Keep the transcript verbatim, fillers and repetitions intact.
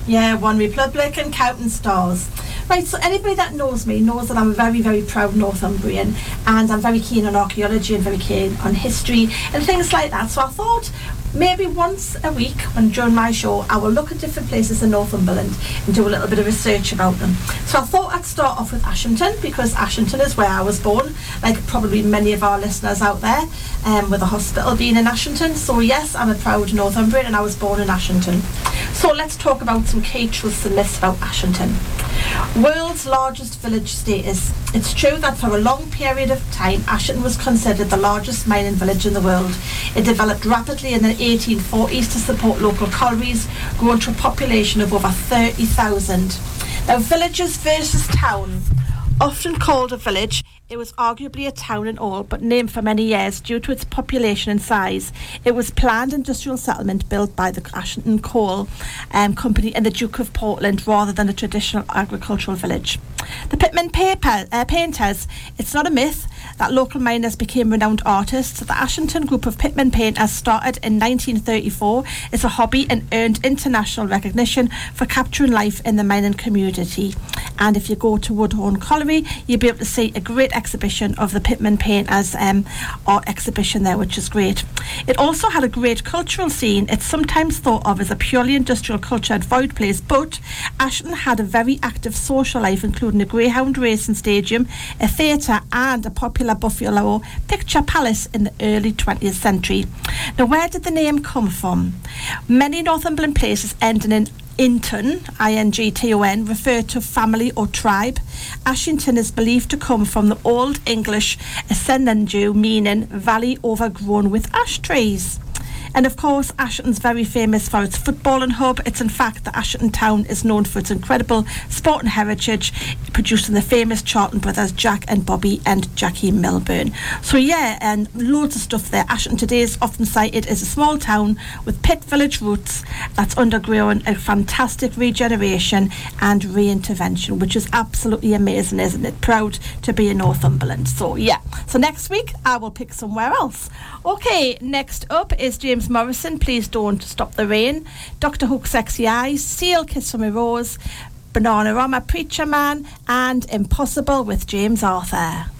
Yeah, One Republic and Counting Stars. Right, so anybody that knows me knows that I'm a very, very proud Northumbrian, and I'm very keen on archaeology and very keen on history and things like that. So I thought maybe once a week, when during my show, I will look at different places in Northumberland and do a little bit of research about them. So I thought I'd start off with Ashington, because Ashington is where I was born, like probably many of our listeners out there, um, with the hospital being in Ashington. So yes, I'm a proud Northumbrian and I was born in Ashington. So let's talk about some key truths and myths about Ashington. World's largest village status. It's true that for a long period of time, Ashington was considered the largest mining village in the world. It developed rapidly in the eighteen forties to support local collieries, growing to a population of over thirty thousand. Now, villages versus town. Often called a village, it was arguably a town and all, but named for many years due to its population and size. It was planned industrial settlement built by the Ashington Coal um, Company and the Duke of Portland, rather than a traditional agricultural village. The Pitman paper, uh, painters. It's not a myth that local miners became renowned artists. The Ashington group of Pitman painters started in nineteen thirty-four as a hobby and earned international recognition for capturing life in the mining community. And if you go to Woodhorn Colliery, you'll be able to see a great exhibition of the Pitman painters um, art exhibition there, which is great. It also had a great cultural scene. It's sometimes thought of as a purely industrial cultured void place, but Ashington had a very active social life, including a greyhound racing stadium, a theatre and a popular Buffalo picture palace in the early twentieth century. Now, where did the name come from? Many Northumberland places ending in Inton, I N G T O N, refer to family or tribe. Ashington is believed to come from the Old English Ascendandu, meaning valley overgrown with ash trees. And of course, Ashington's very famous for its footballing hub. It's in fact, the Ashington town is known for its incredible sporting heritage, producing the famous Charlton brothers, Jack and Bobby and Jackie Milburn. So yeah, and loads of stuff there. Ashington today is often cited as a small town with pit village roots that's undergoing a fantastic regeneration and re-intervention, which is absolutely amazing, isn't it? Proud to be in Northumberland. So yeah, so next week I will pick somewhere else. Okay, next up is James Morrison, Please Don't Stop the Rain, Doctor Hook, Sexy Eyes, Seal, Kiss from a Rose, Bananarama, Preacher Man, and Impossible with James Arthur.